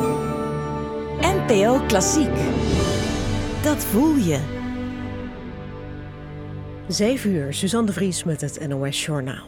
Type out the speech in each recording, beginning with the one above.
NPO Klassiek. Dat voel je. 7 uur, Suzanne de Vries met het NOS-journaal.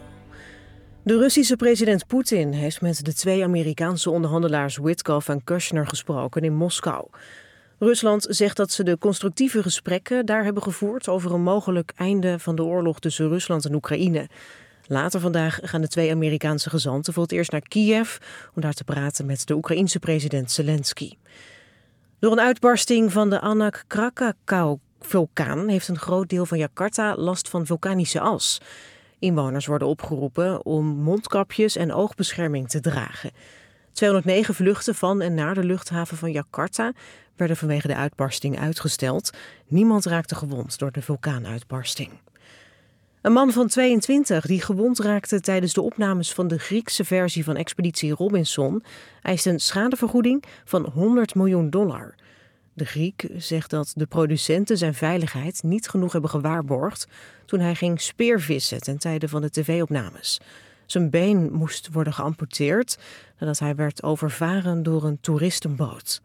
De Russische president Poetin heeft met de 2 Amerikaanse onderhandelaars Witkoff en Kushner gesproken in Moskou. Rusland zegt dat ze de constructieve gesprekken daar hebben gevoerd over een mogelijk einde van de oorlog tussen Rusland en Oekraïne. Later vandaag gaan de 2 Amerikaanse gezanten voor het eerst naar Kiev om daar te praten met de Oekraïense president Zelensky. Door een uitbarsting van de Anak Krakatau-vulkaan heeft een groot deel van Jakarta last van vulkanische as. Inwoners worden opgeroepen om mondkapjes en oogbescherming te dragen. 209 vluchten van en naar de luchthaven van Jakarta werden vanwege de uitbarsting uitgesteld. Niemand raakte gewond door de vulkaanuitbarsting. Een man van 22 die gewond raakte tijdens de opnames van de Griekse versie van Expeditie Robinson eist een schadevergoeding van $100 miljoen. De Griek zegt dat de producenten zijn veiligheid niet genoeg hebben gewaarborgd toen hij ging speervissen ten tijde van de tv-opnames. Zijn been moest worden geamputeerd nadat hij werd overvaren door een toeristenboot.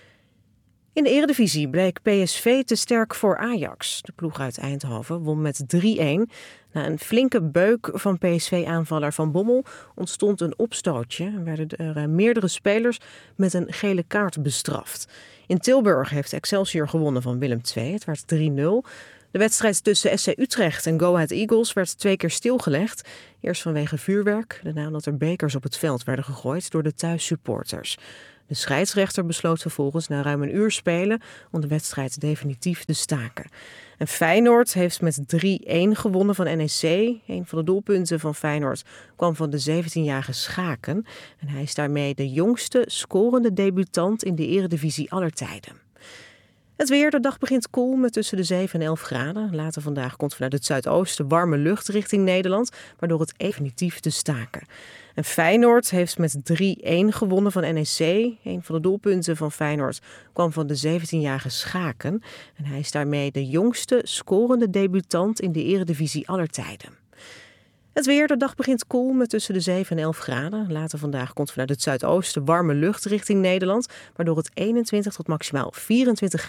In de Eredivisie bleek PSV te sterk voor Ajax. De ploeg uit Eindhoven won met 3-1. Na een flinke beuk van PSV-aanvaller Van Bommel ontstond een opstootje en werden er meerdere spelers met een gele kaart bestraft. In Tilburg heeft Excelsior gewonnen van Willem II. Het werd 3-0. De wedstrijd tussen SC Utrecht en Go Ahead Eagles werd 2 keer stilgelegd. Eerst vanwege vuurwerk, daarna omdat er bekers op het veld werden gegooid door de thuissupporters. De scheidsrechter besloot vervolgens na ruim een uur spelen om de wedstrijd definitief te staken. En Feyenoord heeft met 3-1 gewonnen van NEC. Een van de doelpunten van Feyenoord kwam van de 17-jarige Schaken. En hij is daarmee de jongste scorende debutant in de Eredivisie aller tijden. Het weer, de dag begint koel met tussen de 7 en 11 graden. Later vandaag komt vanuit het zuidoosten warme lucht richting Nederland, waardoor het definitief te staken. En Feyenoord heeft met 3-1 gewonnen van NEC. Een van de doelpunten van Feyenoord kwam van de 17-jarige Schaken. En hij is daarmee de jongste scorende debutant in de Eredivisie aller tijden. Het weer, de dag begint koel met tussen de 7 en 11 graden. Later vandaag komt vanuit het zuidoosten warme lucht richting Nederland, waardoor het 21 tot maximaal 24 graden